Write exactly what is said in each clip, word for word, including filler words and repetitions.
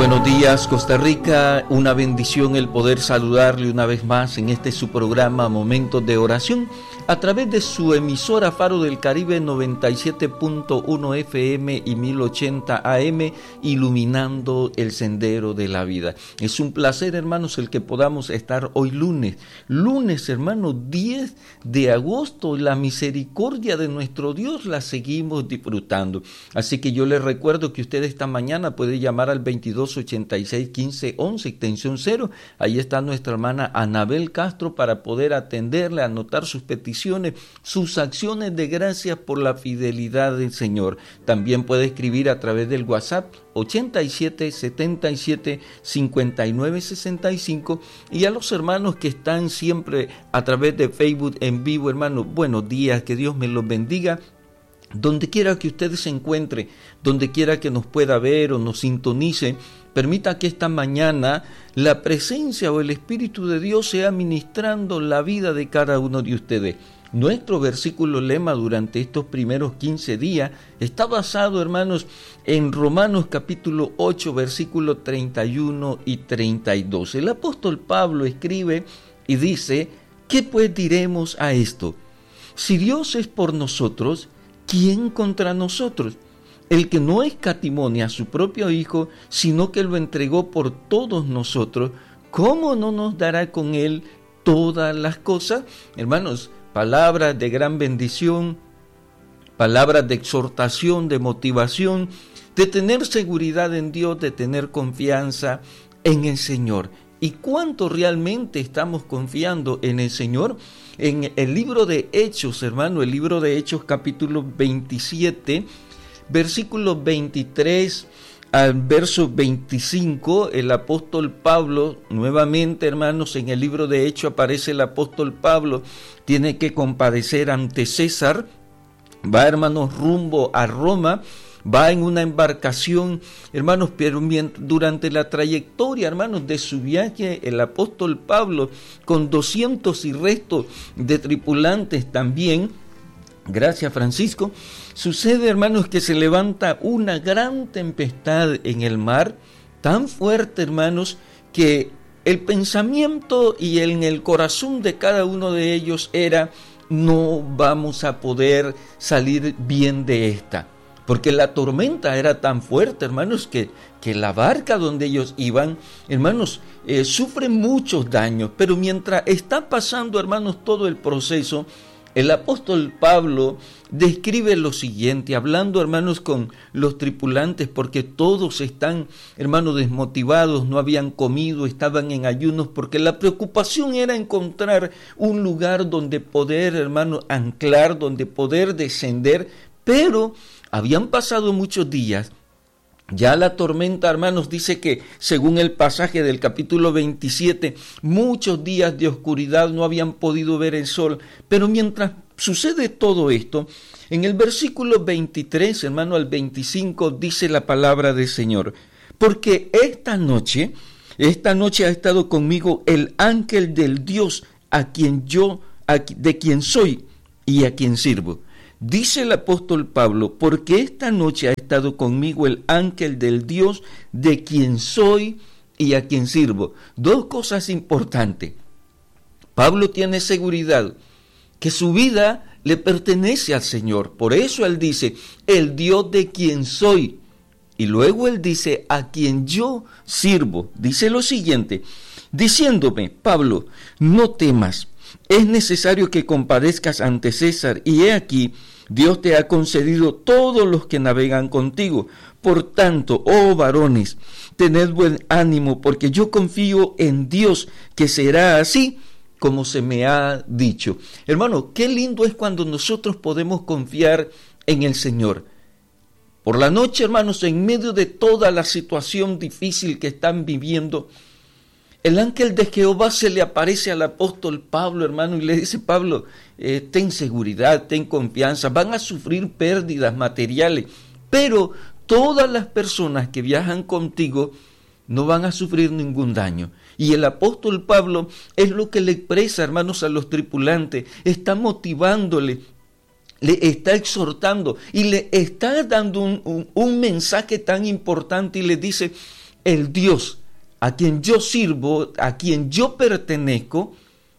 Buenos días, Costa Rica. Una bendición el poder saludarle una vez más en este su programa Momentos de Oración a través de su emisora Faro del Caribe noventa y siete punto uno F M y mil ochenta A M, iluminando el sendero de la vida. Es un placer, hermanos, el que podamos estar hoy lunes. Lunes, hermanos, diez de agosto. La misericordia de nuestro Dios la seguimos disfrutando. Así que yo les recuerdo que usted esta mañana puede llamar al veintidós ochenta y seis quince once, extensión cero. Ahí está nuestra hermana Anabel Castro para poder atenderle, anotar sus peticiones, sus acciones de gracias por la fidelidad del Señor. También puede escribir a través del WhatsApp ochenta y siete setenta y siete cincuenta y nueve sesenta y cinco, y a los hermanos que están siempre a través de Facebook en vivo, hermanos, buenos días, que Dios me los bendiga. Donde quiera que usted se encuentre, donde quiera que nos pueda ver o nos sintonice, permita que esta mañana la presencia o el Espíritu de Dios sea ministrando la vida de cada uno de ustedes. Nuestro versículo lema durante estos primeros quince días está basado, hermanos, en Romanos capítulo ocho, versículos treinta y uno y treinta y dos. El apóstol Pablo escribe y dice: ¿qué pues diremos a esto? Si Dios es por nosotros, ¿quién contra nosotros? El que no escatimó a su propio Hijo, sino que lo entregó por todos nosotros, ¿cómo no nos dará con él todas las cosas? Hermanos, palabras de gran bendición, palabras de exhortación, de motivación, de tener seguridad en Dios, de tener confianza en el Señor. ¿Y cuánto realmente estamos confiando en el Señor? En el libro de Hechos, hermano, el libro de Hechos capítulo veintisiete, versículos veintitrés al verso veinticinco, el apóstol Pablo, nuevamente, hermanos, en el libro de Hechos aparece el apóstol Pablo, tiene que comparecer ante César, va, hermanos, rumbo a Roma, va en una embarcación, hermanos, pero durante la trayectoria, hermanos, de su viaje, el apóstol Pablo, con doscientos y resto de tripulantes también, gracias Francisco, sucede, hermanos, que se levanta una gran tempestad en el mar, tan fuerte, hermanos, que el pensamiento y en el corazón de cada uno de ellos era: no vamos a poder salir bien de esta. Porque la tormenta era tan fuerte, hermanos, que, que la barca donde ellos iban, hermanos, eh, sufre muchos daños. Pero mientras está pasando, hermanos, todo el proceso, el apóstol Pablo describe lo siguiente, hablando, hermanos, con los tripulantes, porque todos están, hermanos, desmotivados, no habían comido, estaban en ayunos, porque la preocupación era encontrar un lugar donde poder, hermanos, anclar, donde poder descender, pero habían pasado muchos días. Ya la tormenta, hermanos, dice que, según el pasaje del capítulo veintisiete, muchos días de oscuridad, no habían podido ver el sol. Pero mientras sucede todo esto, en el versículo veintitrés, hermano, al veinticinco, dice la palabra del Señor: porque esta noche, esta noche ha estado conmigo el ángel del Dios, a quien yo, a, de quien soy y a quien sirvo. Dice el apóstol Pablo: porque esta noche ha estado conmigo el ángel del Dios, de quien soy y a quien sirvo. Dos cosas importantes. Pablo tiene seguridad que su vida le pertenece al Señor. Por eso él dice: el Dios de quien soy. Y luego él dice: a quien yo sirvo. Dice lo siguiente, diciéndome: Pablo, no temas. Es necesario que comparezcas ante César, y he aquí, Dios te ha concedido todos los que navegan contigo. Por tanto, oh varones, tened buen ánimo, porque yo confío en Dios, que será así como se me ha dicho. Hermano, qué lindo es cuando nosotros podemos confiar en el Señor. Por la noche, hermanos, en medio de toda la situación difícil que están viviendo, el ángel de Jehová se le aparece al apóstol Pablo, hermano, y le dice: Pablo, eh, ten seguridad, ten confianza, van a sufrir pérdidas materiales, pero todas las personas que viajan contigo no van a sufrir ningún daño. Y el apóstol Pablo es lo que le expresa, hermanos, a los tripulantes, está motivándole, le está exhortando y le está dando un, un, un mensaje tan importante, y le dice: el Dios a quien yo sirvo, a quien yo pertenezco,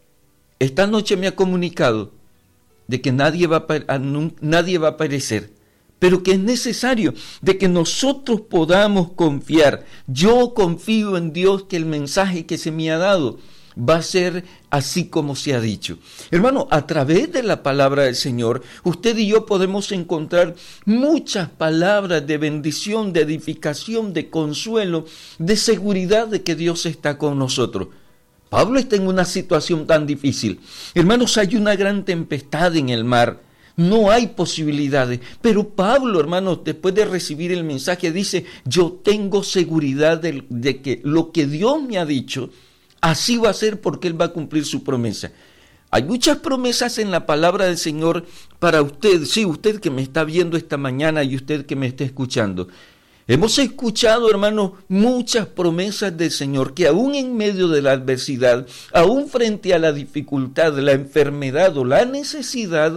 esta noche me ha comunicado de que nadie va a, nadie va a perecer, pero que es necesario de que nosotros podamos confiar. Yo confío en Dios que el mensaje que se me ha dado va a ser así como se ha dicho. Hermano, a través de la palabra del Señor, usted y yo podemos encontrar muchas palabras de bendición, de edificación, de consuelo, de seguridad de que Dios está con nosotros. Pablo está en una situación tan difícil. Hermanos, hay una gran tempestad en el mar. No hay posibilidades. Pero Pablo, hermanos, después de recibir el mensaje, dice, yo tengo seguridad de, de que lo que Dios me ha dicho, así va a ser porque Él va a cumplir su promesa. Hay muchas promesas en la palabra del Señor para usted. Sí, usted que me está viendo esta mañana y usted que me está escuchando. Hemos escuchado, hermanos, muchas promesas del Señor que aún en medio de la adversidad, aún frente a la dificultad, la enfermedad o la necesidad,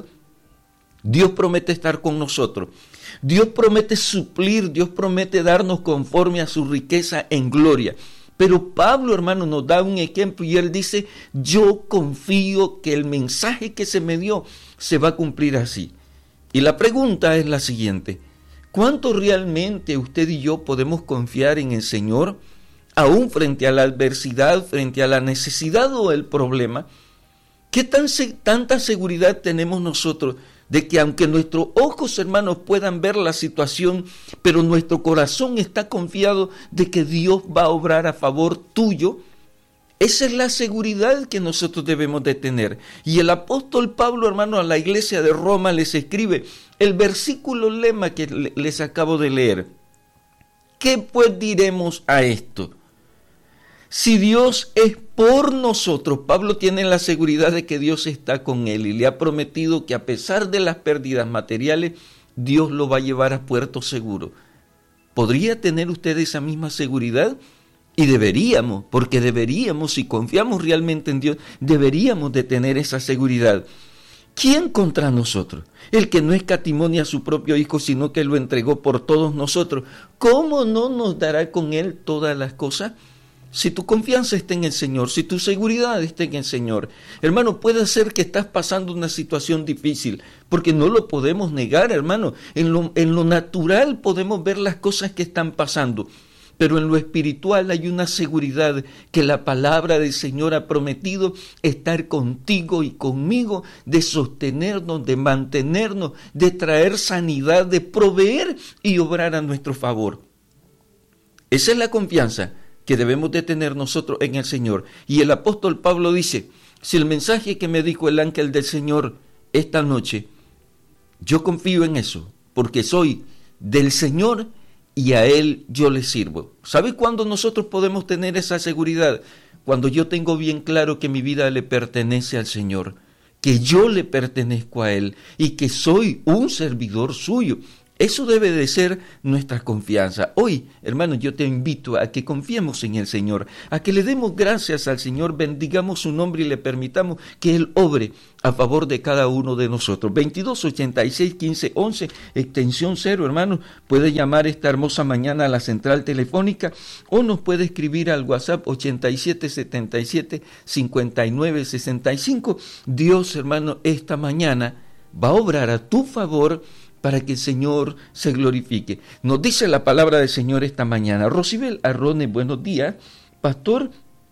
Dios promete estar con nosotros. Dios promete suplir, Dios promete darnos conforme a su riqueza en gloria. Pero Pablo, hermano, nos da un ejemplo y él dice, yo confío que el mensaje que se me dio se va a cumplir así. Y la pregunta es la siguiente, ¿cuánto realmente usted y yo podemos confiar en el Señor, aún frente a la adversidad, frente a la necesidad o el problema? ¿Qué tan, tanta seguridad tenemos nosotros de que aunque nuestros ojos, hermanos, puedan ver la situación, pero nuestro corazón está confiado de que Dios va a obrar a favor tuyo? Esa es la seguridad que nosotros debemos de tener. Y el apóstol Pablo, hermano, a la iglesia de Roma les escribe el versículo lema que les acabo de leer. ¿Qué pues diremos a esto? Si Dios es por nosotros, Pablo tiene la seguridad de que Dios está con él y le ha prometido que a pesar de las pérdidas materiales, Dios lo va a llevar a puerto seguro. ¿Podría tener usted esa misma seguridad? Y deberíamos, porque deberíamos, si confiamos realmente en Dios, deberíamos de tener esa seguridad. ¿Quién contra nosotros? El que no escatimó ni a su propio Hijo, sino que lo entregó por todos nosotros. ¿Cómo no nos dará con él todas las cosas? Si tu confianza está en el Señor, si tu seguridad está en el Señor, hermano, puede ser que estás pasando una situación difícil, porque no lo podemos negar, hermano. En lo, en lo natural podemos ver las cosas que están pasando, pero en lo espiritual hay una seguridad que la palabra del Señor ha prometido estar contigo y conmigo, de sostenernos, de mantenernos, de traer sanidad, de proveer y obrar a nuestro favor. Esa es la confianza que debemos de tener nosotros en el Señor. Y el apóstol Pablo dice, si el mensaje que me dijo el ángel del Señor esta noche, yo confío en eso, porque soy del Señor y a Él yo le sirvo. ¿Sabe cuándo nosotros podemos tener esa seguridad? Cuando yo tengo bien claro que mi vida le pertenece al Señor, que yo le pertenezco a Él y que soy un servidor suyo. Eso debe de ser nuestra confianza. Hoy, hermanos, yo te invito a que confiemos en el Señor, a que le demos gracias al Señor, bendigamos su nombre y le permitamos que Él obre a favor de cada uno de nosotros. veintidós ochenta y seis quince once, extensión cero, hermanos. Puede llamar esta hermosa mañana a la central telefónica o nos puede escribir al WhatsApp ochenta y siete setenta y siete cincuenta y nueve sesenta y cinco. Dios, hermano, esta mañana va a obrar a tu favor para que el Señor se glorifique. Nos dice la palabra del Señor esta mañana. Rosibel Arrones, buenos días. Pastor,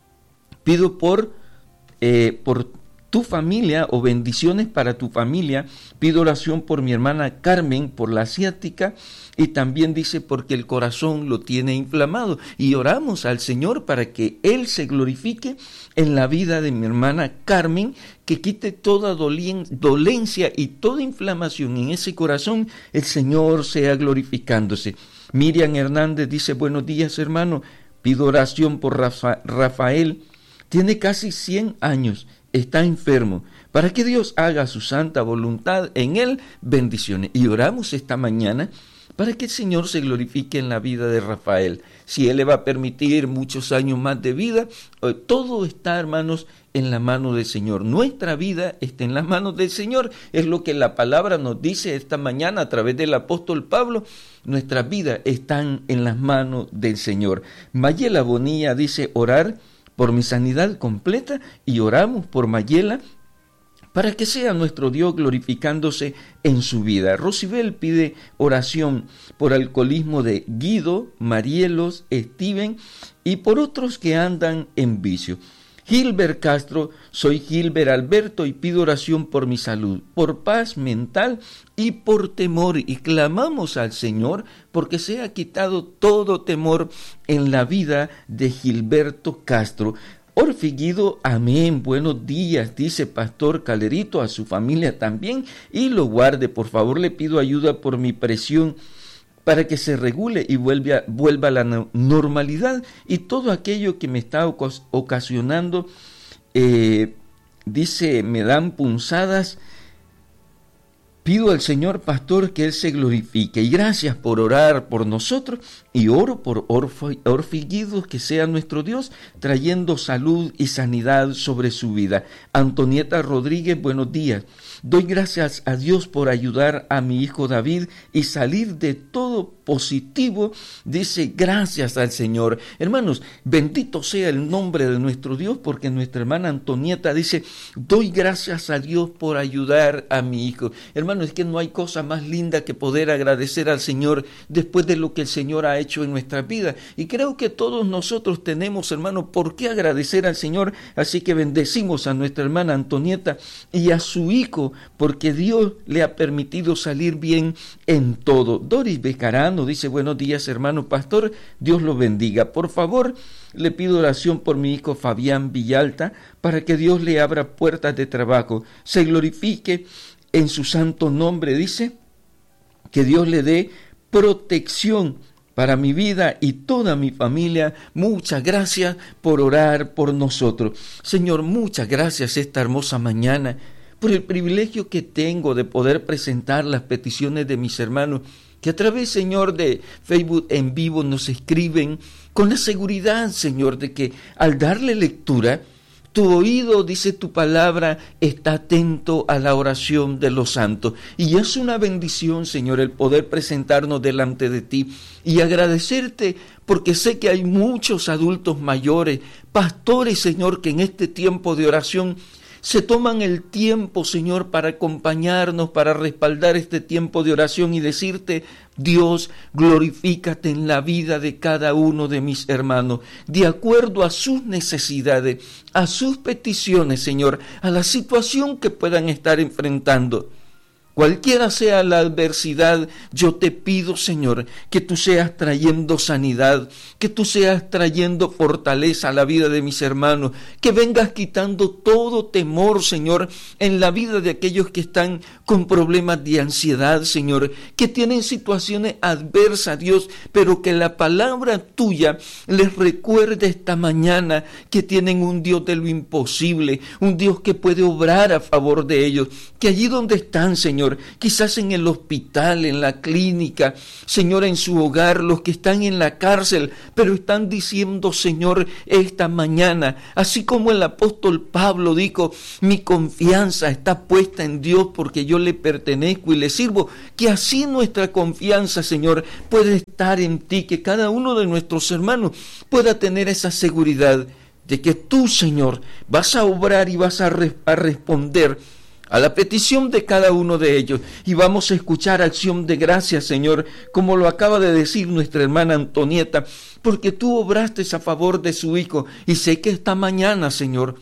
pido por, eh, por tu familia o bendiciones para tu familia. Pido oración por mi hermana Carmen, por la asiática, y también dice porque el corazón lo tiene inflamado. Y oramos al Señor para que Él se glorifique en la vida de mi hermana Carmen, que quite toda dolencia y toda inflamación en ese corazón, el Señor sea glorificándose. Miriam Hernández dice, buenos días, hermano, pido oración por Rafa, Rafael, tiene casi cien años, está enfermo, para que Dios haga su santa voluntad en él, bendiciones. Y oramos esta mañana para que el Señor se glorifique en la vida de Rafael. Si Él le va a permitir muchos años más de vida, todo está, hermanos, en la mano del Señor. Nuestra vida está en las manos del Señor. Es lo que la palabra nos dice esta mañana a través del apóstol Pablo. Nuestras vidas están en las manos del Señor. Mayela Bonilla dice: orar por mi sanidad completa, y oramos por Mayela para que sea nuestro Dios glorificándose en su vida. Rosibel pide oración por alcoholismo de Guido, Marielos, Steven y por otros que andan en vicio. Gilbert Castro: soy Gilbert Alberto y pido oración por mi salud, por paz mental y por temor, y clamamos al Señor porque se ha quitado todo temor en la vida de Gilberto Castro. Orfiguido: amén, buenos días, dice Pastor Calerito, a su familia también, y lo guarde. Por favor, le pido ayuda por mi presión para que se regule y vuelva, vuelva a la no- normalidad, y todo aquello que me está ocas- ocasionando, eh, dice, me dan punzadas. Pido al Señor, pastor, que Él se glorifique, y gracias por orar por nosotros, y oro por Orf- Orfiguido, que sea nuestro Dios, trayendo salud y sanidad sobre su vida. Antonieta Rodríguez: buenos días. Doy gracias a Dios por ayudar a mi hijo David y salir de todo positivo. Dice: gracias al Señor. Hermanos, bendito sea el nombre de nuestro Dios, porque nuestra hermana Antonieta dice: doy gracias a Dios por ayudar a mi hijo. Hermanos, es que no hay cosa más linda que poder agradecer al Señor después de lo que el Señor ha hecho en nuestras vidas. Y creo que todos nosotros tenemos, hermanos, por qué agradecer al Señor. Así que bendecimos a nuestra hermana Antonieta y a su hijo, porque Dios le ha permitido salir bien en todo. Doris Bejarano dice: buenos días, hermano pastor, Dios lo bendiga. Por favor, le pido oración por mi hijo Fabián Villalta, para que Dios le abra puertas de trabajo, se glorifique en su santo nombre. Dice que Dios le dé protección para mi vida y toda mi familia. Muchas gracias por orar por nosotros. Señor, muchas gracias esta hermosa mañana por el privilegio que tengo de poder presentar las peticiones de mis hermanos, que a través, Señor, de Facebook en vivo nos escriben con la seguridad, Señor, de que al darle lectura, tu oído, dice tu palabra, está atento a la oración de los santos. Y es una bendición, Señor, el poder presentarnos delante de ti y agradecerte, porque sé que hay muchos adultos mayores, pastores, Señor, que en este tiempo de oración se toman el tiempo, Señor, para acompañarnos, para respaldar este tiempo de oración y decirte: Dios, glorifícate en la vida de cada uno de mis hermanos, de acuerdo a sus necesidades, a sus peticiones, Señor, a la situación que puedan estar enfrentando. Cualquiera sea la adversidad, yo te pido, Señor, que tú seas trayendo sanidad, que tú seas trayendo fortaleza a la vida de mis hermanos, que vengas quitando todo temor, Señor, en la vida de aquellos que están con problemas de ansiedad, Señor, que tienen situaciones adversas, Dios, pero que la palabra tuya les recuerde esta mañana que tienen un Dios de lo imposible, un Dios que puede obrar a favor de ellos, que allí donde están, Señor, quizás en el hospital, en la clínica, Señor, en su hogar, los que están en la cárcel, pero están diciendo, Señor, esta mañana, así como el apóstol Pablo dijo: mi confianza está puesta en Dios porque yo le pertenezco y le sirvo, que así nuestra confianza, Señor, puede estar en ti, que cada uno de nuestros hermanos pueda tener esa seguridad de que tú, Señor, vas a obrar y vas a, re- a responder a la petición de cada uno de ellos, y vamos a escuchar acción de gracias, Señor, como lo acaba de decir nuestra hermana Antonieta, porque tú obraste a favor de su hijo, y sé que esta mañana, Señor,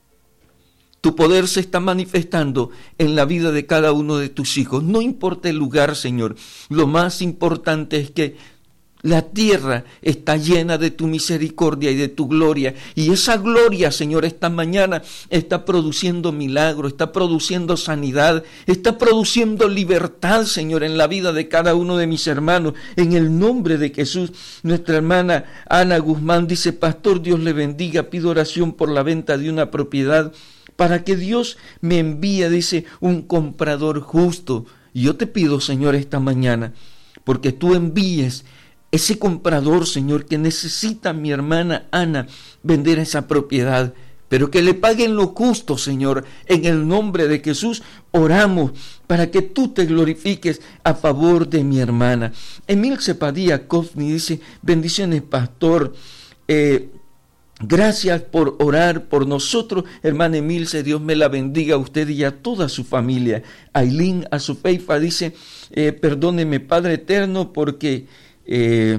tu poder se está manifestando en la vida de cada uno de tus hijos. No importa el lugar, Señor, lo más importante es que la tierra está llena de tu misericordia y de tu gloria. Y esa gloria, Señor, esta mañana está produciendo milagros, está produciendo sanidad, está produciendo libertad, Señor, en la vida de cada uno de mis hermanos. En el nombre de Jesús, nuestra hermana Ana Guzmán dice: pastor, Dios le bendiga, pido oración por la venta de una propiedad para que Dios me envíe, dice, un comprador justo. Y yo te pido, Señor, esta mañana, porque tú envíes ese comprador, Señor, que necesita mi hermana Ana vender esa propiedad, pero que le paguen lo justo, Señor. En el nombre de Jesús oramos para que tú te glorifiques a favor de mi hermana. Emilce Padilla Cofni dice: bendiciones, pastor. Eh, Gracias por orar por nosotros, hermana Emilce. Dios me la bendiga a usted y a toda su familia. Ailín Azufeifa dice: eh, perdóneme, Padre eterno, porque eh,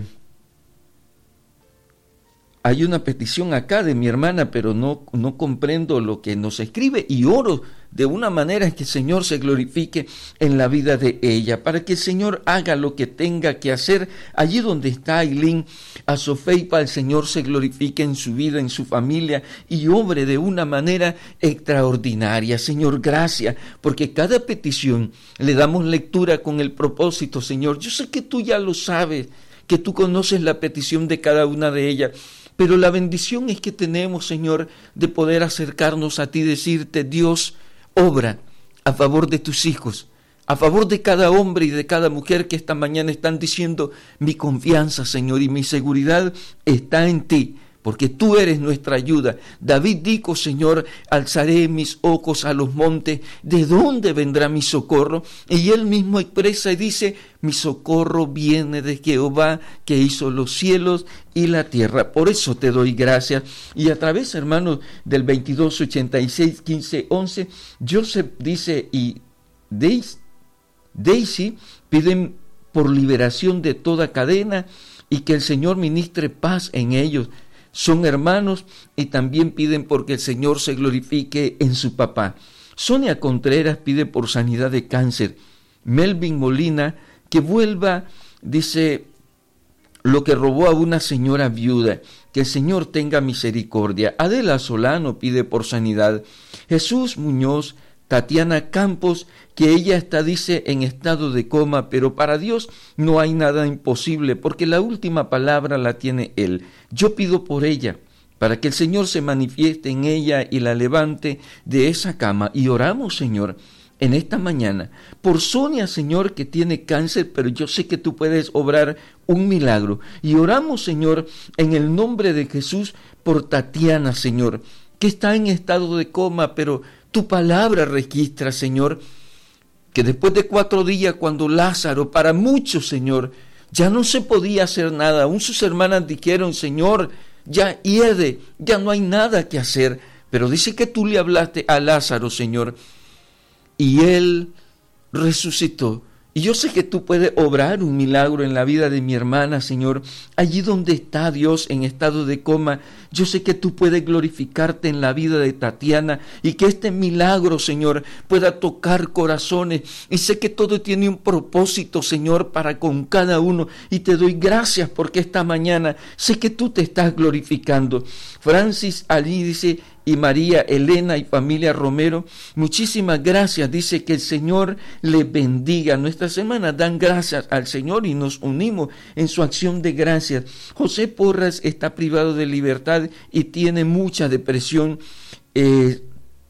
hay una petición acá de mi hermana, pero no, no comprendo lo que nos escribe, y oro de una manera que el Señor se glorifique en la vida de ella, para que el Señor haga lo que tenga que hacer allí donde está Ailín Azofeipa. El Señor se glorifique en su vida, en su familia, y obre de una manera extraordinaria. Señor, gracias, porque cada petición le damos lectura con el propósito, Señor. Yo sé que tú ya lo sabes, que tú conoces la petición de cada una de ellas, pero la bendición es que tenemos, Señor, de poder acercarnos a ti y decirte: Dios, obra a favor de tus hijos, a favor de cada hombre y de cada mujer que esta mañana están diciendo: mi confianza, Señor, y mi seguridad está en ti, porque tú eres nuestra ayuda. David dijo: Señor, alzaré mis ojos a los montes, ¿de dónde vendrá mi socorro? Y él mismo expresa y dice: mi socorro viene de Jehová, que hizo los cielos y la tierra. Por eso te doy gracias. Y a través, hermanos, del veintidós ochenta y seis, quince, once, Joseph dice y Daisy piden por liberación de toda cadena y que el Señor ministre paz en ellos. Son hermanos y también piden porque el Señor se glorifique en su papá. Sonia Contreras pide por sanidad de cáncer. Melvin Molina, que vuelva, dice, lo que robó a una señora viuda, que el Señor tenga misericordia. Adela Solano pide por sanidad. Jesús Muñoz, Tatiana Campos, que ella está, dice, en estado de coma, pero para Dios no hay nada imposible, porque la última palabra la tiene Él. Yo pido por ella, para que el Señor se manifieste en ella y la levante de esa cama. Y oramos, Señor, en esta mañana, por Sonia, Señor, que tiene cáncer, pero yo sé que tú puedes obrar un milagro. Y oramos, Señor, en el nombre de Jesús, por Tatiana, Señor, que está en estado de coma, pero tu palabra registra, Señor, que después de cuatro días, cuando Lázaro, para muchos, Señor, ya no se podía hacer nada, aún sus hermanas dijeron: Señor, ya hiede, ya no hay nada que hacer. Pero dice que tú le hablaste a Lázaro, Señor, y él resucitó. Y yo sé que tú puedes obrar un milagro en la vida de mi hermana, Señor. Allí donde está Dios en estado de coma, yo sé que tú puedes glorificarte en la vida de Tatiana y que este milagro, Señor, pueda tocar corazones. Y sé que todo tiene un propósito, Señor, para con cada uno. Y te doy gracias porque esta mañana sé que tú te estás glorificando. Francis Ali dice: y María Elena y familia Romero, muchísimas gracias. Dice que el Señor le bendiga. Nuestra semana dan gracias al Señor y nos unimos en su acción de gracias. José Porras está privado de libertad y tiene mucha depresión. Eh,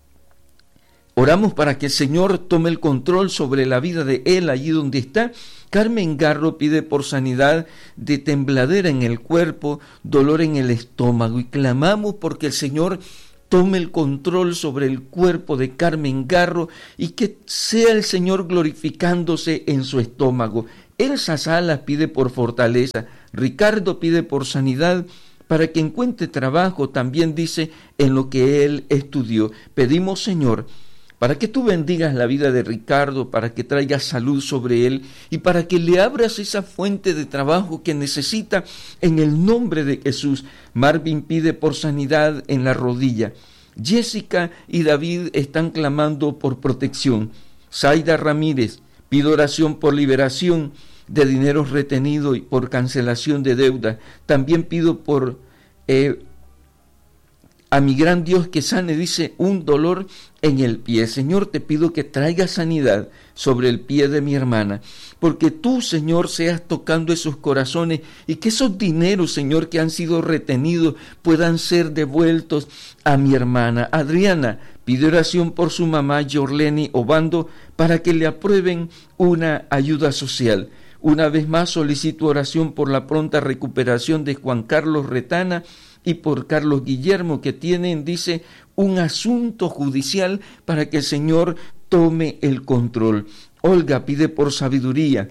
oramos para que el Señor tome el control sobre la vida de él allí donde está. Carmen Garro pide por sanidad de tembladera en el cuerpo, dolor en el estómago, y clamamos porque el Señor tome el control sobre el cuerpo de Carmen Garro y que sea el Señor glorificándose en su estómago. Elsa Salas pide por fortaleza. Ricardo pide por sanidad para que encuentre trabajo, también dice, en lo que él estudió. Pedimos, Señor, para que tú bendigas la vida de Ricardo, para que traigas salud sobre él y para que le abras esa fuente de trabajo que necesita en el nombre de Jesús. Marvin pide por sanidad en la rodilla. Jessica y David están clamando por protección. Zaida Ramírez pide oración por liberación de dinero retenido y por cancelación de deuda. También pido por eh, a mi gran Dios que sane, dice, un dolor en el pie. Señor, te pido que traiga sanidad sobre el pie de mi hermana, porque tú, Señor, seas tocando esos corazones y que esos dineros, Señor, que han sido retenidos puedan ser devueltos a mi hermana. Adriana pide oración por su mamá, Yorleni Obando, para que le aprueben una ayuda social. Una vez más solicito oración por la pronta recuperación de Juan Carlos Retana y por Carlos Guillermo, que tienen, dice, un asunto judicial, para que el Señor tome el control. Olga pide por sabiduría,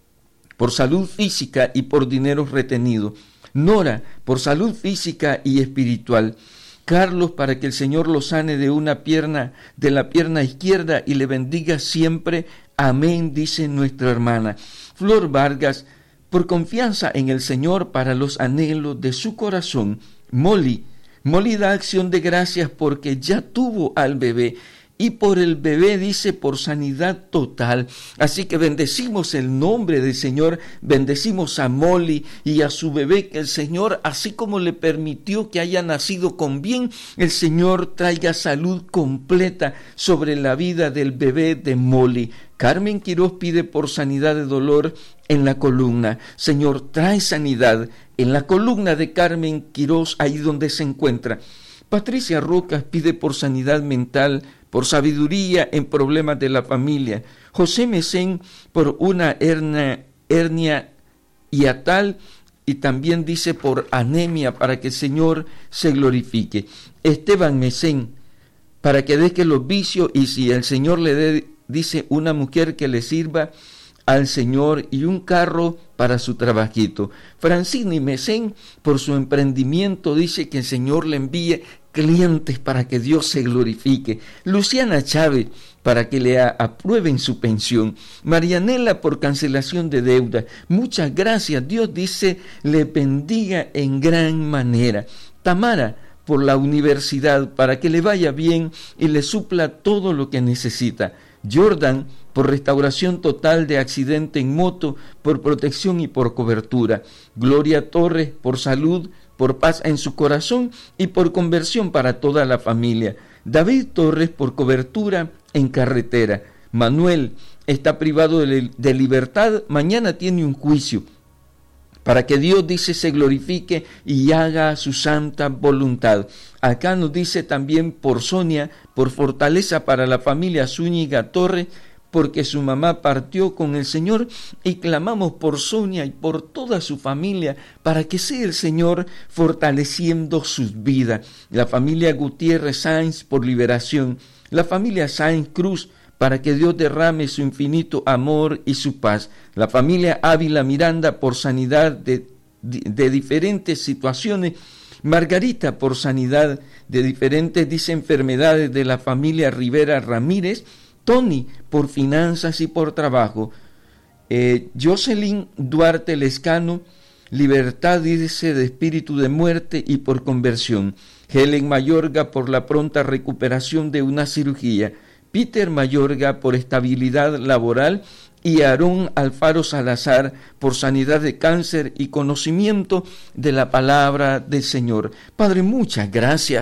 por salud física y por dinero retenido. Nora, por salud física y espiritual. Carlos, para que el Señor lo sane de una pierna, de la pierna izquierda, y le bendiga siempre. Amén, dice nuestra hermana. Flor Vargas, por confianza en el Señor para los anhelos de su corazón. Molly, Molly da acción de gracias porque ya tuvo al bebé. Y por el bebé, dice, por sanidad total. Así que bendecimos el nombre del Señor, bendecimos a Molly y a su bebé, que el Señor, así como le permitió que haya nacido con bien, el Señor traiga salud completa sobre la vida del bebé de Molly. Carmen Quiroz pide por sanidad de dolor en la columna. Señor, trae sanidad en la columna de Carmen Quiroz, ahí donde se encuentra. Patricia Rocas pide por sanidad mental, por sabiduría en problemas de la familia. José Mesén por una hernia, hernia hiatal, y también dice por anemia, para que el Señor se glorifique. Esteban Mesén, para que deje los vicios, y si el Señor le dé, dice, una mujer que le sirva al Señor y un carro para su trabajito. Francini Mesén, por su emprendimiento, dice que el Señor le envíe clientes para que Dios se glorifique. Luciana Chávez, para que le aprueben su pensión. Marianela, por cancelación de deuda. Muchas gracias. Dios, dice, le bendiga en gran manera. Tamara, por la universidad, para que le vaya bien y le supla todo lo que necesita. Jordan, por restauración total de accidente en moto, por protección y por cobertura. Gloria Torres, por salud, por paz en su corazón y por conversión para toda la familia. David Torres, por cobertura en carretera. Manuel está privado de, de libertad, mañana tiene un juicio, para que Dios, dice, se glorifique y haga su santa voluntad. Acá nos dice también por Sonia, por fortaleza para la familia Zúñiga Torres, porque su mamá partió con el Señor, y clamamos por Sonia y por toda su familia, para que sea el Señor fortaleciendo sus vidas. La familia Gutiérrez Sáenz por liberación, la familia Sáenz Cruz, para que Dios derrame su infinito amor y su paz. La familia Ávila Miranda por sanidad de, de, de diferentes situaciones. Margarita por sanidad de diferentes, dice, enfermedades de la familia Rivera Ramírez. Tony por finanzas y por trabajo. Eh, Jocelyn Duarte Lescano, libertad, dice, de espíritu de muerte y por conversión. Helen Mayorga por la pronta recuperación de una cirugía. Peter Mayorga por estabilidad laboral, y Aarón Alfaro Salazar por sanidad de cáncer y conocimiento de la palabra del Señor. Padre, muchas gracias,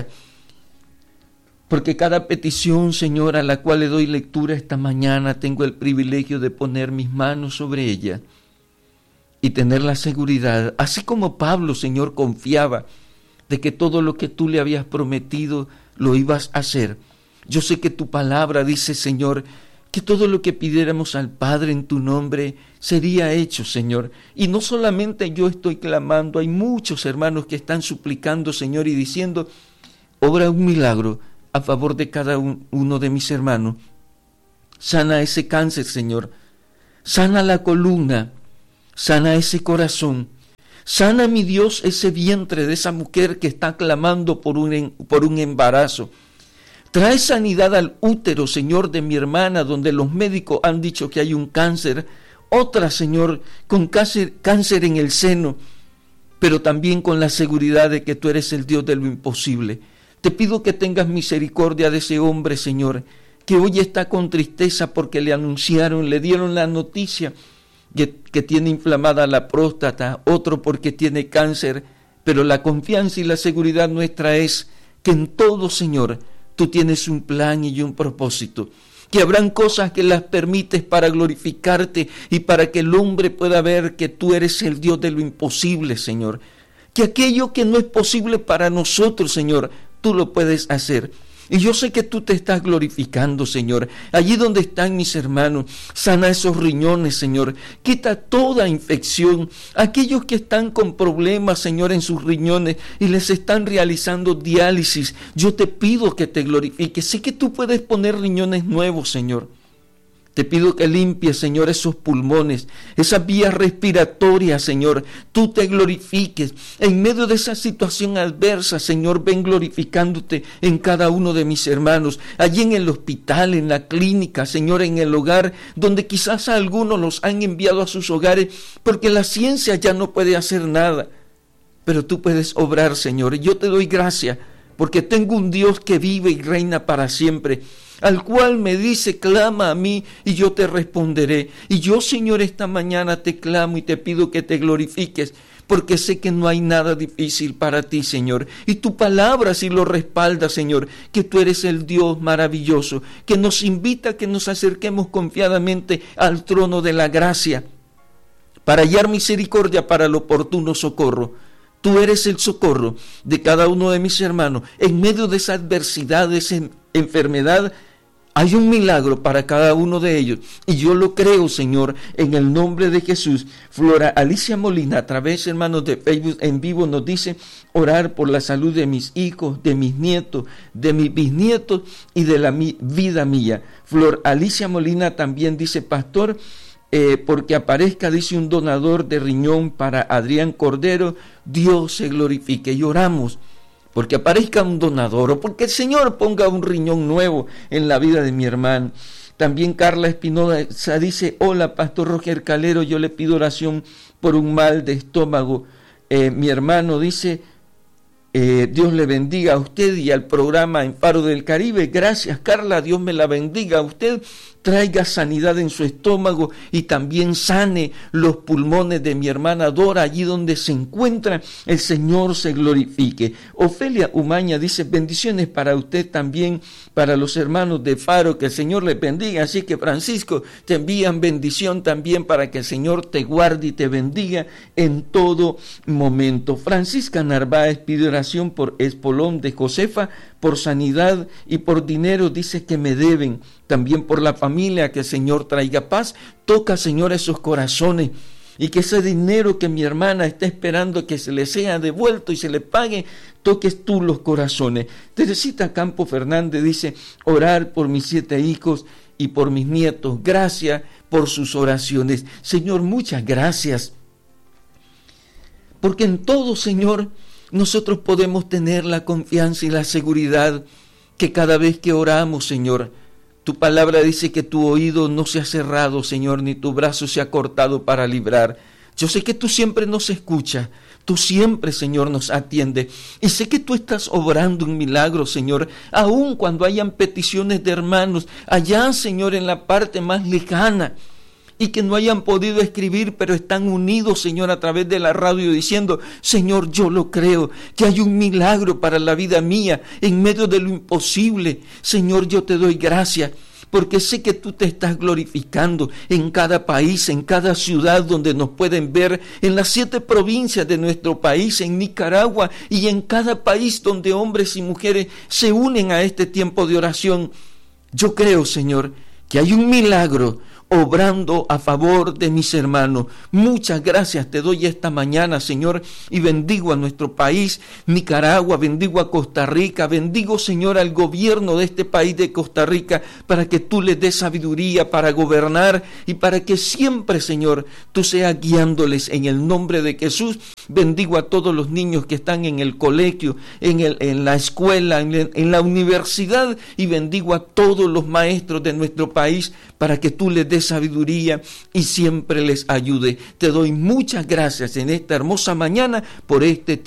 porque cada petición, Señor, a la cual le doy lectura esta mañana, tengo el privilegio de poner mis manos sobre ella y tener la seguridad, así como Pablo, Señor, confiaba de que todo lo que tú le habías prometido lo ibas a hacer. Yo sé que tu palabra dice, Señor, que todo lo que pidiéramos al Padre en tu nombre sería hecho, Señor. Y no solamente yo estoy clamando, hay muchos hermanos que están suplicando, Señor, y diciendo, obra un milagro a favor de cada uno de mis hermanos. Sana ese cáncer, Señor. Sana la columna. Sana ese corazón. Sana, mi Dios, ese vientre de esa mujer que está clamando por un, por un embarazo. Trae sanidad al útero, Señor, de mi hermana, donde los médicos han dicho que hay un cáncer. Otra, Señor, con cáncer, cáncer en el seno, pero también con la seguridad de que tú eres el Dios de lo imposible. Te pido que tengas misericordia de ese hombre, Señor, que hoy está con tristeza porque le anunciaron, le dieron la noticia que, que tiene inflamada la próstata, otro porque tiene cáncer, pero la confianza y la seguridad nuestra es que en todo, Señor, tú tienes un plan y un propósito, que habrán cosas que las permites para glorificarte y para que el hombre pueda ver que tú eres el Dios de lo imposible, Señor. Que aquello que no es posible para nosotros, Señor, tú lo puedes hacer. Y yo sé que tú te estás glorificando, Señor. Allí donde están mis hermanos, sana esos riñones, Señor. Quita toda infección. Aquellos que están con problemas, Señor, en sus riñones y les están realizando diálisis, yo te pido que te glorifiques. Sé que tú puedes poner riñones nuevos, Señor. Te pido que limpies, Señor, esos pulmones, esas vías respiratorias, Señor. Tú te glorifiques. En medio de esa situación adversa, Señor, ven glorificándote en cada uno de mis hermanos. Allí en el hospital, en la clínica, Señor, en el hogar, donde quizás a algunos los han enviado a sus hogares porque la ciencia ya no puede hacer nada. Pero tú puedes obrar, Señor. Y yo te doy gracias porque tengo un Dios que vive y reina para siempre, al cual me dice, clama a mí y yo te responderé. Y yo, Señor, esta mañana te clamo y te pido que te glorifiques, porque sé que no hay nada difícil para ti, Señor. Y tu palabra sí lo respalda, Señor, que tú eres el Dios maravilloso, que nos invita a que nos acerquemos confiadamente al trono de la gracia, para hallar misericordia para el oportuno socorro. Tú eres el socorro de cada uno de mis hermanos. En medio de esa adversidad, de esa enfermedad, hay un milagro para cada uno de ellos. Y yo lo creo, Señor, en el nombre de Jesús. Flora Alicia Molina, a través, hermanos, de Facebook en vivo, nos dice: orar por la salud de mis hijos, de mis nietos, de mis bisnietos y de la mi- vida mía. Flor Alicia Molina también dice: pastor, Eh, porque aparezca, dice, un donador de riñón para Adrián Cordero, Dios se glorifique. Y oramos porque aparezca un donador, o porque el Señor ponga un riñón nuevo en la vida de mi hermano. También Carla Espinosa dice: hola, pastor Roger Calero, yo le pido oración por un mal de estómago. Eh, mi hermano dice: Eh, Dios le bendiga a usted y al programa en Faro del Caribe. Gracias, Carla, Dios me la bendiga a usted. Traiga sanidad en su estómago y también sane los pulmones de mi hermana Dora, allí donde se encuentra. El Señor se glorifique. Ofelia Umaña dice: bendiciones para usted también, para los hermanos de Faro, que el Señor les bendiga. Así que, Francisco, te envían bendición también para que el Señor te guarde y te bendiga en todo momento. Francisca Narváez pide oración por Espolón de Josefa, por sanidad y por dinero, dice que me deben. También por la familia, que el Señor traiga paz. Toca, Señor, esos corazones, y que ese dinero que mi hermana está esperando que se le sea devuelto y se le pague, toques tú los corazones. Teresita Campo Fernández dice: orar por mis siete hijos y por mis nietos. Gracias por sus oraciones. Señor, muchas gracias, porque en todo, Señor, nosotros podemos tener la confianza y la seguridad que cada vez que oramos, Señor, tu palabra dice que tu oído no se ha cerrado, Señor, ni tu brazo se ha cortado para librar. Yo sé que tú siempre nos escuchas, tú siempre, Señor, nos atiendes. Y sé que tú estás obrando un milagro, Señor, aun cuando hayan peticiones de hermanos allá, Señor, en la parte más lejana, y que no hayan podido escribir, pero están unidos, Señor, a través de la radio, diciendo: Señor, yo lo creo, que hay un milagro para la vida mía, en medio de lo imposible. Señor, yo te doy gracias, porque sé que tú te estás glorificando en cada país, en cada ciudad donde nos pueden ver, en las siete provincias de nuestro país, en Nicaragua, y en cada país donde hombres y mujeres se unen a este tiempo de oración. Yo creo, Señor, que hay un milagro obrando a favor de mis hermanos. Muchas gracias te doy esta mañana, Señor, y bendigo a nuestro país, Nicaragua, bendigo a Costa Rica, bendigo, Señor, al gobierno de este país de Costa Rica, para que tú les des sabiduría para gobernar y para que siempre, Señor, tú seas guiándoles en el nombre de Jesús. Bendigo a todos los niños que están en el colegio, en, el, en la escuela, en, en la universidad, y bendigo a todos los maestros de nuestro país para que tú les des sabiduría y siempre les ayude. Te doy muchas gracias en esta hermosa mañana por este